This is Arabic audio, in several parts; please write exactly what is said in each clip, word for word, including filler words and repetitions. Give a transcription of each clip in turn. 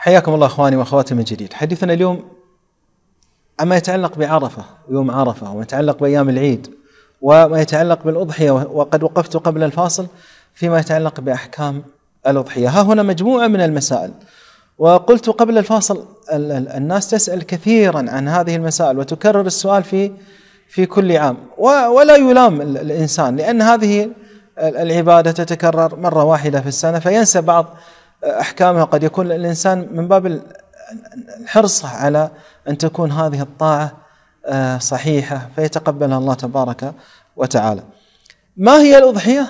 حياكم الله أخواني وأخواتي من جديد. حديثنا اليوم عما يتعلق بعرفة، يوم عرفة، وما يتعلق بأيام العيد، وما يتعلق بالأضحية. وقد وقفت قبل الفاصل فيما يتعلق بأحكام الأضحية. ها هنا مجموعة من المسائل، وقلت قبل الفاصل الناس تسأل كثيرا عن هذه المسائل وتكرر السؤال في في كل عام، ولا يلام الإنسان، لأن هذه العبادة تتكرر مرة واحدة في السنة فينسى بعض أحكامها. قد يكون الإنسان من باب الحرص على أن تكون هذه الطاعة صحيحة فيتقبلها الله تبارك وتعالى. ما هي الأضحية؟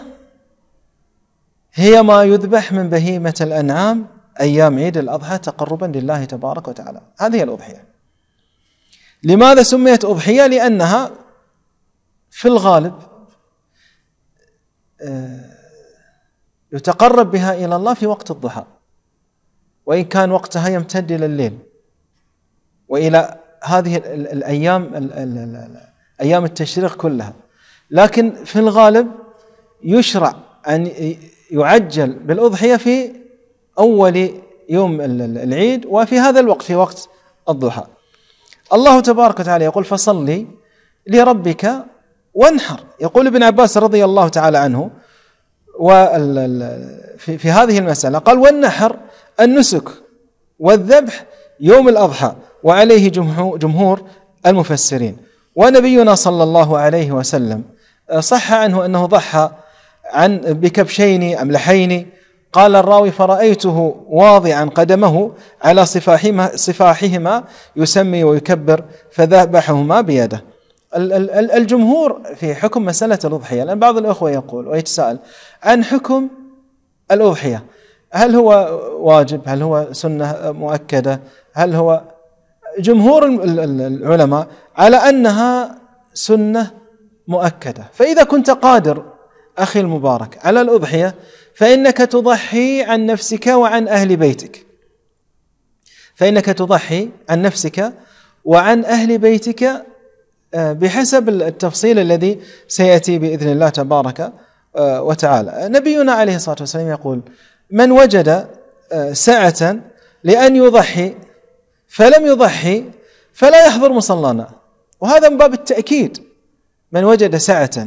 هي ما يذبح من بهيمة الأنعام أيام عيد الأضحى تقربا لله تبارك وتعالى. هذه الأضحية. لماذا سميت أضحية؟ لأنها في الغالب يتقرب بها إلى الله في وقت الضحى، وإن كان وقتها يمتد إلى الليل وإلى هذه الأيام أيام التشريق كلها، لكن في الغالب يشرع أن يعجل بالأضحية في أول يوم العيد وفي هذا الوقت في وقت الضحى. الله تبارك وتعالى يقول: فصلي لربك وانحر. يقول ابن عباس رضي الله تعالى عنه في هذه المسألة قال: والنحر النسك والذبح يوم الأضحى، وعليه جمهور المفسرين. ونبينا صلى الله عليه وسلم صح عنه أنه ضحى عن بكبشين أملحين. قال الراوي: فرأيته واضعا قدمه على صفاحهما, صفاحهما يسمي ويكبر فذبحهما بيده. الجمهور في حكم مسألة الأضحية، لأن بعض الأخوة يقول ويتساءل عن حكم الأضحية، هل هو واجب؟ هل هو سنة مؤكدة؟ هل هو جمهور العلماء على أنها سنة مؤكدة. فإذا كنت قادر أخي المبارك على الأضحية فإنك تضحي عن نفسك وعن أهل بيتك، فإنك تضحي عن نفسك وعن أهل بيتك بحسب التفصيل الذي سيأتي بإذن الله تبارك وتعالى. نبينا عليه الصلاة والسلام يقول: من وجد سعة لأن يضحي فلم يضحي فلا يحضر مصلانا. وهذا من باب التأكيد، من وجد سعة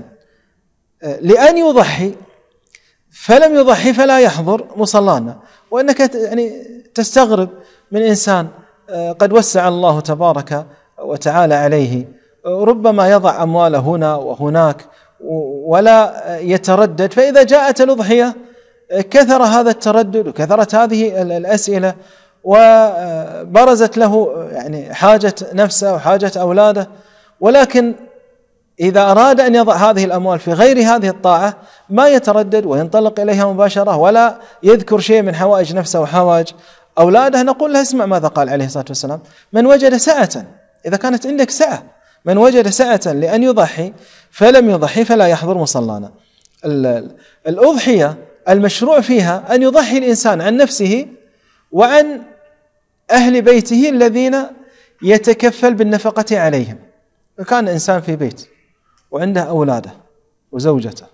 لأن يضحي فلم يضحي فلا يحضر مصلانا. وأنك يعني تستغرب من إنسان قد وسع الله تبارك وتعالى عليه، ربما يضع أمواله هنا وهناك ولا يتردد، فإذا جاءت الأضحية كثر هذا التردد وكثرت هذه الأسئلة وبرزت له يعني حاجة نفسه وحاجة أولاده. ولكن إذا أراد أن يضع هذه الأموال في غير هذه الطاعة ما يتردد وينطلق إليها مباشرة ولا يذكر شيء من حوائج نفسه وحوائج أولاده. نقول له: اسمع ماذا قال عليه الصلاة والسلام: من وجد سعة، إذا كانت عندك سعة، من وجد سعة لأن يضحي فلم يضحي فلا يحضر مصلانا. الأضحية المشروع فيها أن يضحي الإنسان عن نفسه وعن أهل بيته الذين يتكفل بالنفقة عليهم. كان إنسان في بيت وعنده أولاده وزوجته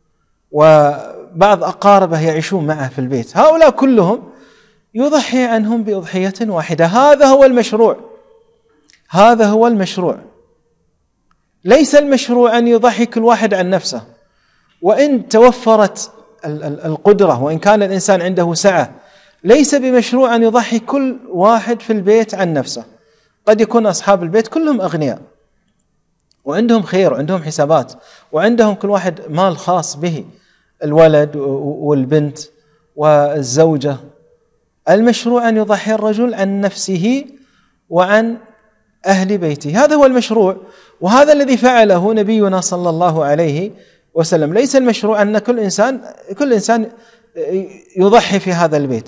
وبعض أقاربه يعيشون معه في البيت، هؤلاء كلهم يضحي عنهم بأضحية واحدة. هذا هو المشروع، هذا هو المشروع. ليس المشروع أن يضحي كل واحد عن نفسه، وإن توفرت القدرة وإن كان الإنسان عنده سعة ليس بمشروع أن يضحي كل واحد في البيت عن نفسه. قد يكون أصحاب البيت كلهم أغنياء وعندهم خير وعندهم حسابات وعندهم كل واحد مال خاص به، الولد والبنت والزوجة. المشروع أن يضحي الرجل عن نفسه وعن أهل بيته، هذا هو المشروع، وهذا الذي فعله نبينا صلى الله عليه وسلم. ليس المشروع أن كل إنسان كل إنسان يضحي في هذا البيت.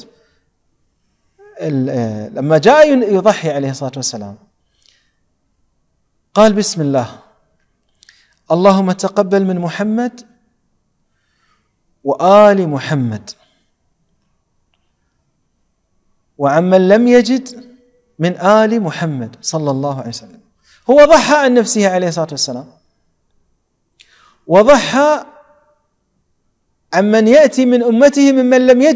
لما جاء يضحي عليه الصلاة والسلام قال: بسم الله، اللهم تقبل من محمد وآل محمد وعمن لم يجد من آل محمد صلى الله عليه وسلم. هو ضحى عن نفسه عليه الصلاة والسلام، وضحى عمن يأتي من أمته ممن لم يجد